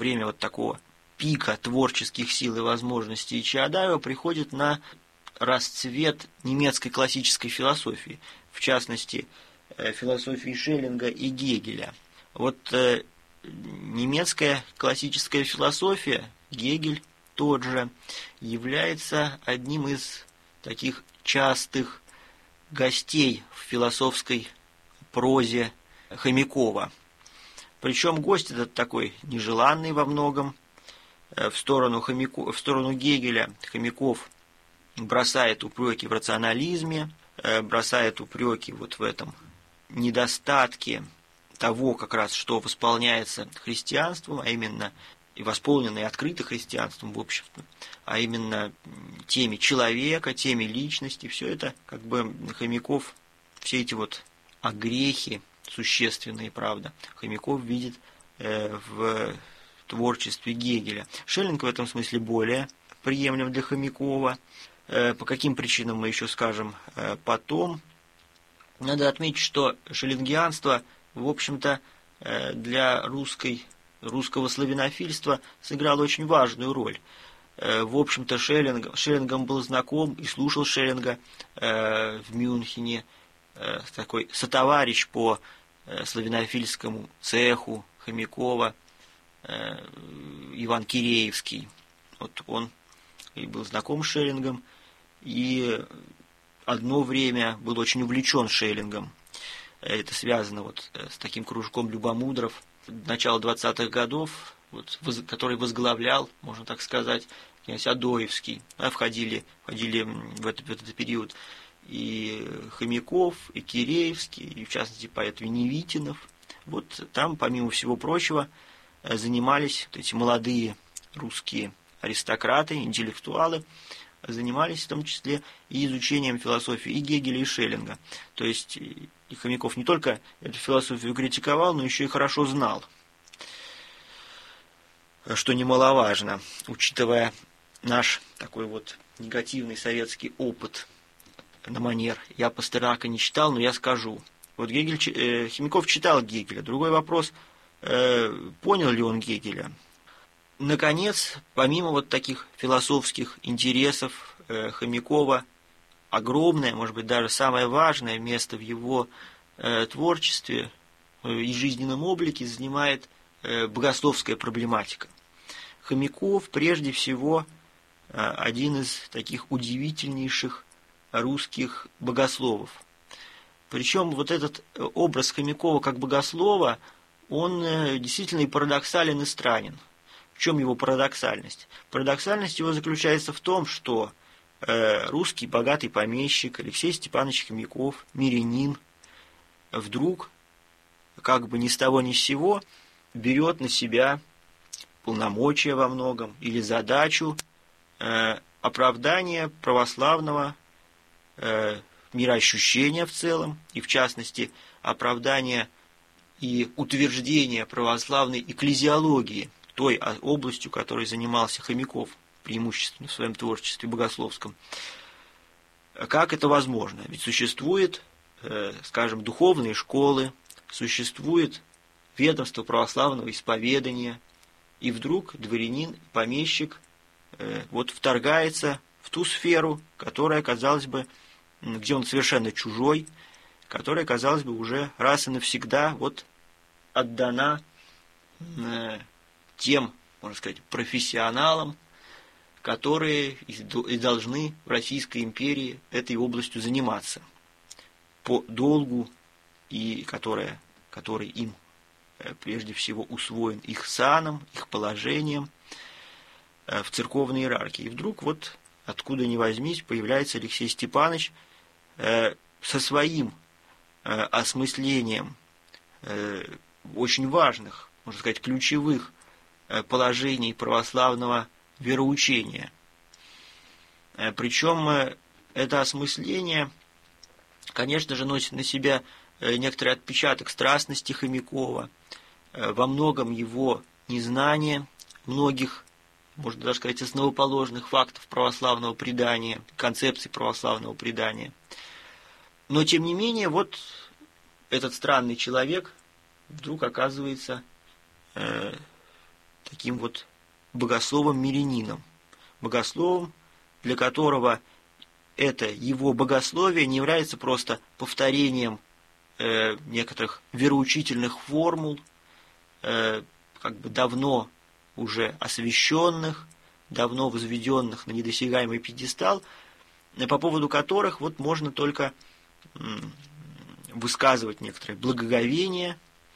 время вот такого пика творческих сил и возможностей Чаадаева приходит на расцвет немецкой классической философии, в частности, философии Шеллинга и Гегеля. Вот немецкая классическая философия, Гегель тот же, является одним из таких частых гостей в философской прозе Хомякова. Причем гость этот такой нежеланный во многом. В сторону Гегеля Хомяков бросает упреки в рационализме, бросает упреки вот в этом недостатке того, как раз, что восполняется христианством, а именно и восполнено и открыто христианством в обществе, а именно теме человека, теме личности. Все это как бы Хомяков, все эти вот огрехи существенные, правда, Хомяков видит в творчестве Гегеля. Шеллинг в этом смысле более приемлем для Хомякова. По каким причинам мы еще скажем потом. Надо отметить, что шеллингианство, в общем-то, для русского славянофильства сыграло очень важную роль. В общем-то, Шеллингом был знаком и слушал Шеллинга в Мюнхене, такой сотоварищ по славянофильскому цеху Хомякова, Иван Киреевский. Вот он и был знаком с Шеллингом, и одно время был очень увлечен Шеллингом. Это связано вот с таким кружком любомудров начала 20-х годов, вот, который возглавлял, можно так сказать, князь Адоевский. Входили в этот период и Хомяков, и Киреевский, и в частности поэт Веневитинов. Вот там, помимо всего прочего, занимались вот эти молодые русские аристократы, интеллектуалы, занимались в том числе и изучением философии и Гегеля, и Шеллинга. То есть и Хомяков не только эту философию критиковал, но еще и хорошо знал, что немаловажно, учитывая наш такой вот негативный советский опыт на манер «я Пастернака не читал, но я скажу». Вот Хомяков читал Гегеля. Другой вопрос, понял ли он Гегеля. Наконец, помимо вот таких философских интересов Хомякова, огромное, может быть, даже самое важное место в его творчестве и жизненном облике занимает богословская проблематика. Хомяков, прежде всего, один из таких удивительнейших русских богословов. Причем вот этот образ Хомякова как богослова, он действительно и парадоксален, и странен. В чем его парадоксальность? Парадоксальность его заключается в том, что русский богатый помещик Алексей Степанович Хомяков, мирянин, вдруг, как бы ни с того ни с сего, берет на себя полномочия во многом или задачу оправдания православного мироощущения в целом, и в частности оправдания и утверждения православной экклезиологии, той областью, которой занимался Хомяков преимущественно в своем творчестве богословском. Как это возможно? Ведь существует, скажем, духовные школы, существует ведомство православного исповедания, и вдруг дворянин, помещик вот вторгается в ту сферу, которая, казалось бы, где он совершенно чужой, которая, казалось бы, уже раз и навсегда вот отдана тем, можно сказать, профессионалам, которые и должны в Российской империи этой областью заниматься по долгу, и который им прежде всего усвоен их саном, их положением в церковной иерархии. И вдруг вот откуда ни возьмись появляется Алексей Степанович со своим осмыслением очень важных, можно сказать, ключевых положений православного вероучения. Причем это осмысление, конечно же, носит на себя некоторый отпечаток страстности Хомякова, во многом его незнание многих, можно даже сказать, основоположных фактов православного предания, концепций православного предания. Но, тем не менее, вот этот странный человек вдруг оказывается таким вот богословом-мирянином. Богословом, для которого это его богословие не является просто повторением некоторых вероучительных формул, как бы давно уже освященных, давно возведенных на недосягаемый пьедестал, по поводу которых вот можно только высказывать некоторое благоговение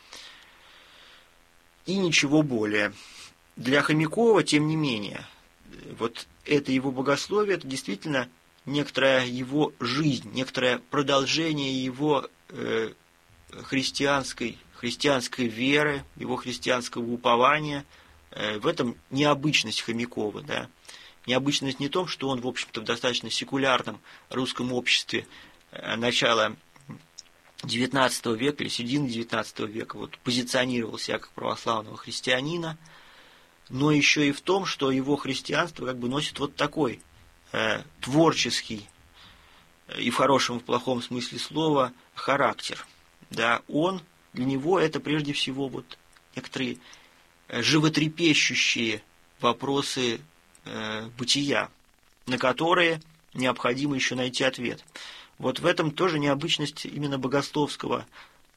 и ничего более. Для Хомякова, тем не менее, вот это его богословие, это действительно некоторая его жизнь, некоторое продолжение его христианской веры, его христианского упования. В этом необычность Хомякова, да. Необычность не в том, что он, в общем-то, в достаточно секулярном русском обществе начала XIX века или середины XIX века вот, позиционировал себя как православного христианина, но еще и в том, что его христианство как бы носит вот такой творческий и в хорошем и в плохом смысле слова характер. Да, для него это прежде всего вот некоторые животрепещущие вопросы бытия, на которые необходимо еще найти ответ. Вот в этом тоже необычность именно богословия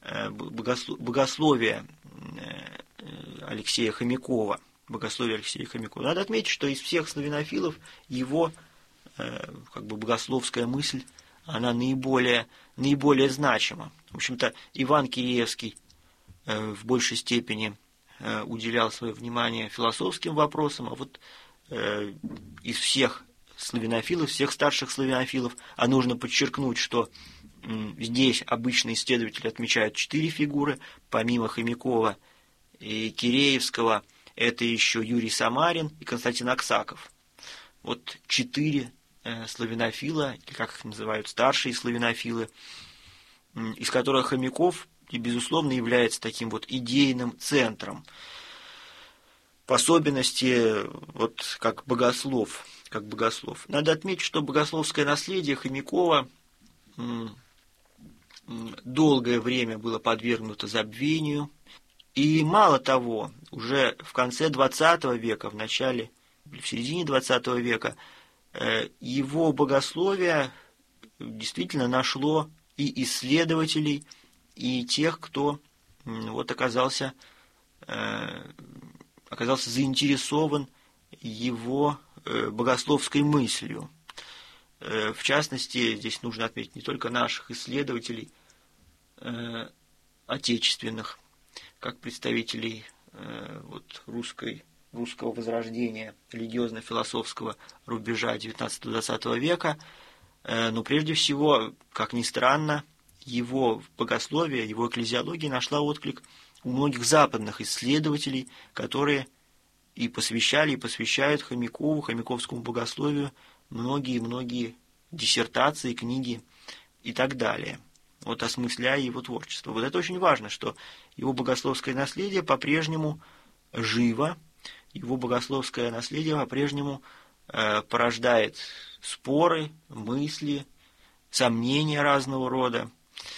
Алексея Хомякова. Надо отметить, что из всех славянофилов его как бы богословская мысль, она наиболее значима. В общем-то, Иван Киреевский в большей степени уделял свое внимание философским вопросам, а вот из всех славянофилов, всех старших славянофилов, а нужно подчеркнуть, что здесь обычные исследователи отмечают 4 фигуры, помимо Хомякова и Киреевского, это еще Юрий Самарин и Константин Аксаков. Вот 4 славянофила, или как их называют, старшие славянофилы, из которых Хомяков, безусловно, является таким вот идейным центром. В особенности, вот как богослов. Надо отметить, что богословское наследие Хомякова долгое время было подвергнуто забвению. И мало того, уже в конце XX века, в середине XX века, его богословие действительно нашло и исследователей, и тех, кто вот оказался заинтересован его богословской мыслью. В частности, здесь нужно отметить не только наших исследователей отечественных, как представителей вот, русского возрождения, религиозно-философского рубежа XIX-XX века, но прежде всего, как ни странно, его богословие, его экклезиология нашла отклик у многих западных исследователей, которые и посвящали, и посвящают хомяковскому богословию многие диссертации, книги и так далее, вот осмысляя его творчество. Вот это очень важно, что его богословское наследие по-прежнему живо, его богословское наследие по-прежнему порождает споры, мысли, сомнения разного рода.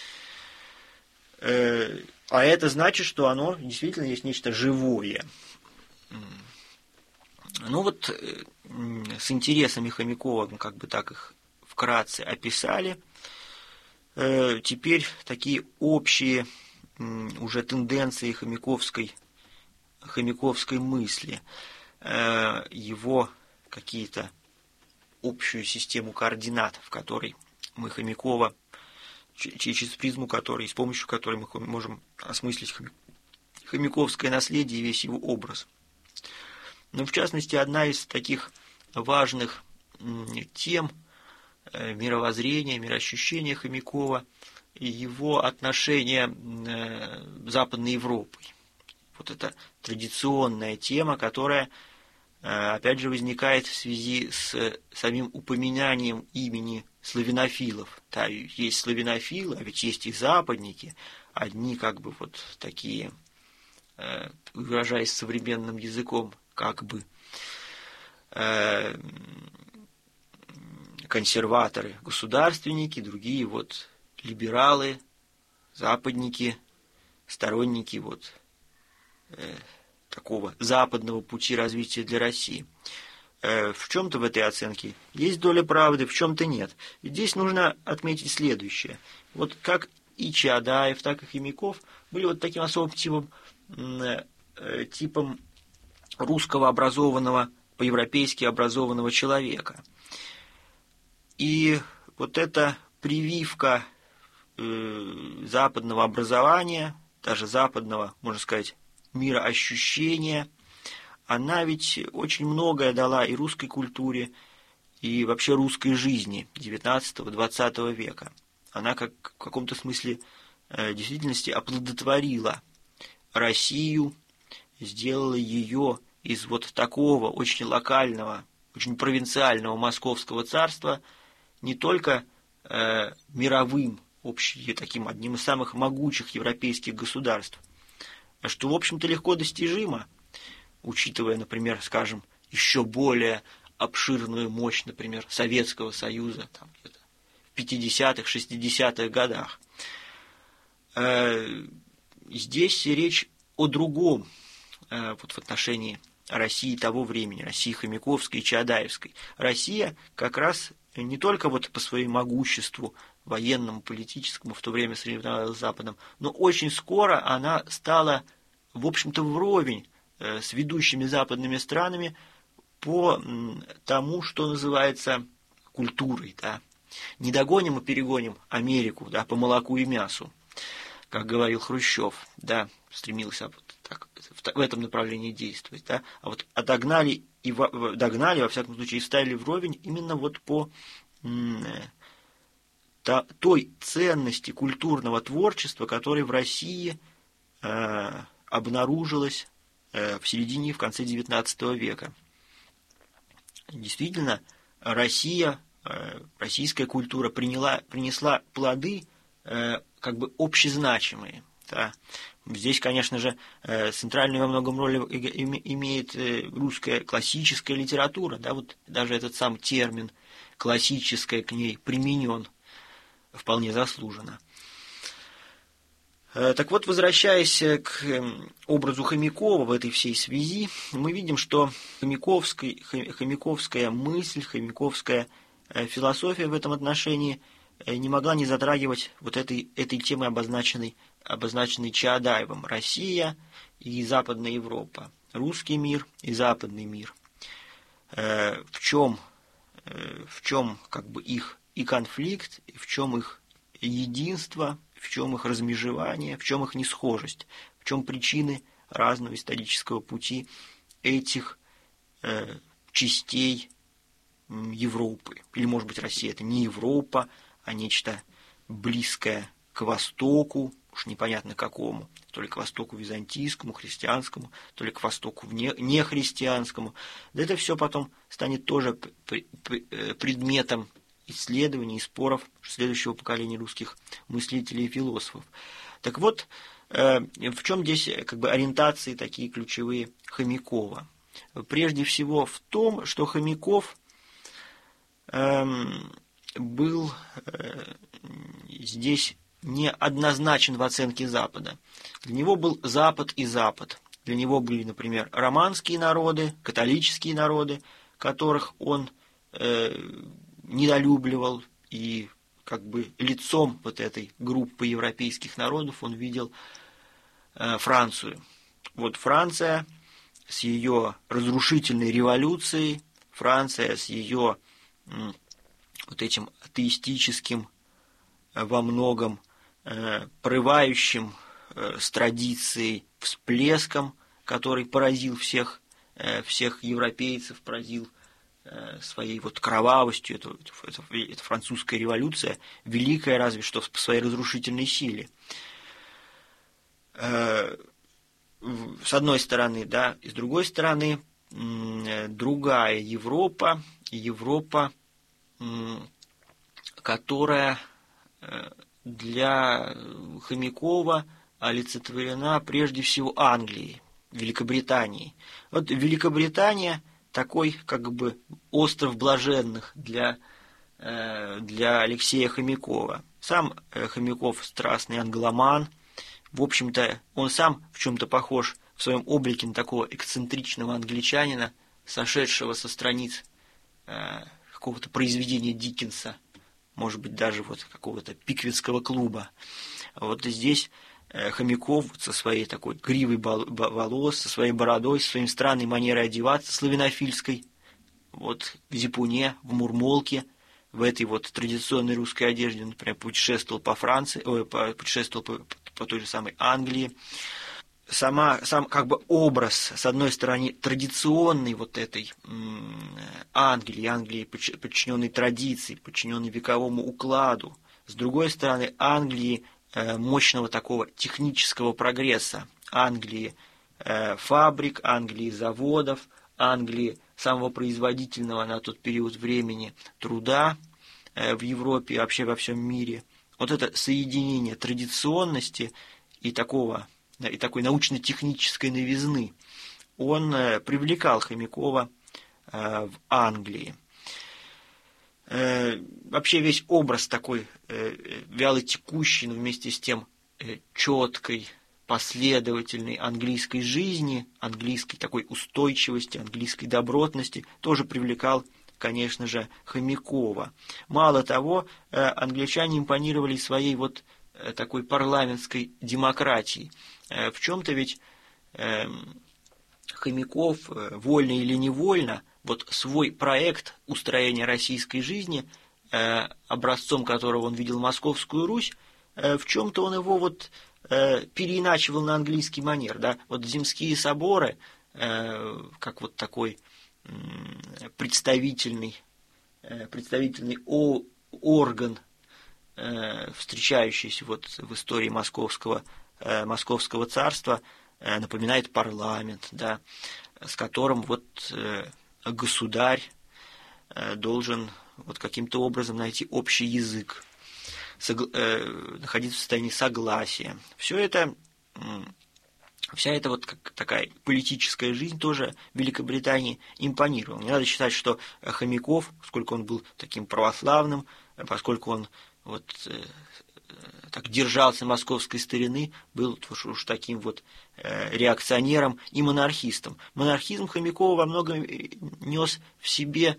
А это значит, что оно действительно есть нечто живое. Ну вот с интересами Хомякова, мы как бы так их вкратце описали. Теперь такие общие уже тенденции хомяковской мысли, его какие-то общую систему координат, в которой мы Хомякова, через призму которой, с помощью которой мы можем осмыслить хомяковское наследие и весь его образ. Но, в частности, одна из таких важных тем мировоззрения, мироощущения Хомякова и его отношения с Западной Европой. Вот это традиционная тема, которая, опять же, возникает в связи с самим упоминанием имени славянофилов. Да, есть славянофилы, а ведь есть и западники. Одни как бы вот такие, выражаясь современным языком, как бы консерваторы, государственники, другие вот либералы, западники, сторонники вот такого западного пути развития для России. В чем-то в этой оценке есть доля правды, в чем-то нет. И здесь нужно отметить следующее. Вот как и Чаадаев, так и Хомяков были вот таким особым типом русского образованного, по-европейски образованного человека. И вот эта прививка западного образования, даже западного, можно сказать, мироощущения, она ведь очень многое дала и русской культуре, и вообще русской жизни XIX-XX века. Она как в каком-то смысле в действительности оплодотворила Россию, сделала ее из вот такого очень локального, очень провинциального московского царства не только мировым, таким одним из самых могучих европейских государств, что, в общем-то, легко достижимо, учитывая, например, скажем, еще более обширную мощь, например, Советского Союза там, где-то в 50-х, 60-х годах. Здесь речь о другом вот в отношении России того времени, России Хомяковской и Чаадаевской. Россия как раз не только вот по своему могуществу военному, политическому, в то время соревновалась с Западом, но очень скоро она стала, в общем-то, вровень с ведущими западными странами по тому, что называется культурой. Да. Не догоним и перегоним Америку, да, по молоку и мясу, как говорил Хрущев, да, стремился вот так, в этом направлении действовать, да, а вот догнали, во всяком случае, и вставили вровень именно вот по той ценности культурного творчества, которая в России обнаружилась в середине и в конце XIX века. Действительно, российская культура принесла плоды как бы общезначимые. Да. Здесь, конечно же, центральную во многом роль имеет русская классическая литература. Да, вот даже этот сам термин «классическая» к ней применен вполне заслуженно. Так вот, возвращаясь к образу Хомякова в этой всей связи, мы видим, что хомяковская мысль, хомяковская философия в этом отношении не могла не затрагивать вот этой темы, обозначенной Чаадаевым: Россия и Западная Европа, русский мир и западный мир. В чем как бы их и конфликт, и в чем их единство, в чем их размежевание, в чем их несхожесть, в чем причины разного исторического пути этих частей Европы. Или, может быть, Россия – это не Европа, а нечто близкое к Востоку, уж непонятно какому, то ли к Востоку византийскому, христианскому, то ли к Востоку нехристианскому. Да это все потом станет тоже предметом исследований и споров следующего поколения русских мыслителей и философов. Так вот, в чем здесь как бы ориентации такие ключевые Хомякова? Прежде всего в том, что Хомяков был здесь неоднозначен в оценке Запада. Для него был Запад и Запад. Для него были, например, романские народы, католические народы, которых он недолюбливал, и как бы лицом вот этой группы европейских народов он видел Францию. Вот Франция с ее разрушительной революцией, Франция с ее вот этим атеистическим, во многом порывающим с традицией всплеском, который поразил всех европейцев, поразил своей вот кровавостью. Это французская революция, великая разве что по своей разрушительной силе. С одной стороны, да, и с другой стороны, другая Европа, которая для Хомякова олицетворена прежде всего Англией, Великобританией. Вот Великобритания такой как бы остров блаженных для Алексея Хомякова. Сам Хомяков страстный англоман. В общем-то, он сам в чем-то похож в своем облике на такого эксцентричного англичанина, сошедшего со страниц какого-то произведения Диккенса, может быть, даже вот какого-то пиквикского клуба. Вот здесь Хомяков со своей такой гривой волос, со своей бородой, со своей странной манерой одеваться славянофильской, вот в зипуне, в мурмолке, в этой вот традиционной русской одежде, например, путешествовал по Франции, путешествовал по той же самой Англии. Сам как бы образ, с одной стороны, традиционной вот этой Англии, подчиненной традиции, подчиненной вековому укладу, с другой стороны, Англии мощного такого технического прогресса, Англии фабрик, Англии заводов, Англии самого производительного на тот период времени труда в Европе и вообще во всем мире. Вот это соединение традиционности и такой научно-технической новизны, он привлекал Хомякова в Англии. Вообще весь образ такой вялотекущий, но вместе с тем четкой, последовательной английской жизни, английской такой устойчивости, английской добротности тоже привлекал, конечно же, Хомякова. Мало того, англичане импонировали своей вот такой парламентской демократией. В чем-то ведь Хомяков, вольно или невольно, вот свой проект устроения российской жизни, образцом которого он видел Московскую Русь, в чем-то он его вот переиначивал на английский манер. Да? Вот земские соборы, как вот такой представительный орган, встречающийся вот в истории Московского царства, напоминает парламент, да, с которым вот государь должен вот каким-то образом найти общий язык, находиться в состоянии согласия. Вся эта вот как такая политическая жизнь тоже Великобритании импонировала. Не надо считать, что Хомяков, поскольку он был таким православным, поскольку он вот так держался московской старины, был уж таким вот реакционером и монархистом. Монархизм Хомякова во многом нес в себе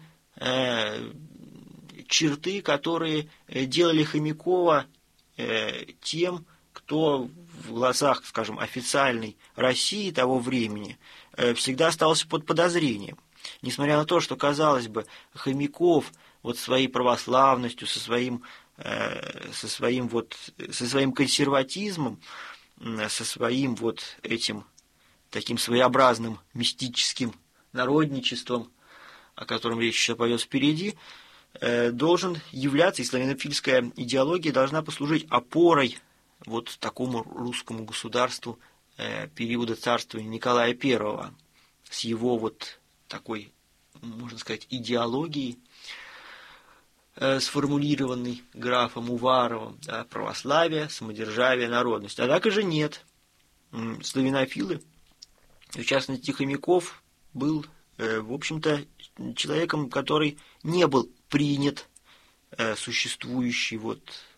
черты, которые делали Хомякова тем, кто в глазах, скажем, официальной России того времени всегда остался под подозрением. Несмотря на то, что, казалось бы, Хомяков вот своей православностью, со своим консерватизмом, со своим вот этим таким своеобразным мистическим народничеством, о котором речь еще пойдет впереди, должен являться, и славянофильская идеология должна послужить опорой вот такому русскому государству периода царствования Николая I с его вот такой, можно сказать, идеологией, сформулированный графом Уваровым, да, православие, самодержавие, народность. Однако же нет. Славянофилы, в частности Хомяков, был, в общем-то, человеком, который не был принят существующей вот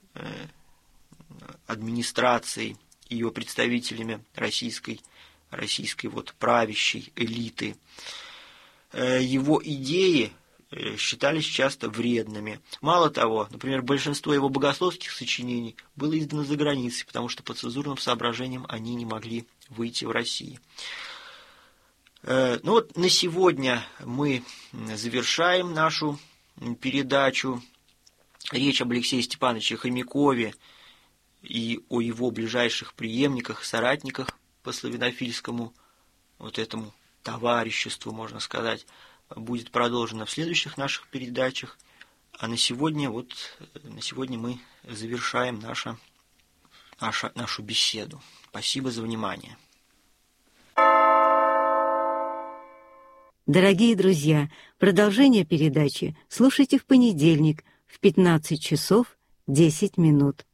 администрацией, ее представителями российской вот правящей элиты. Его идеи считались часто вредными. Мало того, например, большинство его богословских сочинений было издано за границей, потому что по цензурным соображениям они не могли выйти в России. Ну вот на сегодня мы завершаем нашу передачу. Речь об Алексее Степановиче Хомякове и о его ближайших преемниках, соратниках по славянофильскому вот этому товариществу, можно сказать, будет продолжено в следующих наших передачах. А на сегодня мы завершаем нашу беседу. Спасибо за внимание. Дорогие друзья, продолжение передачи слушайте в понедельник в 15 часов 10 минут.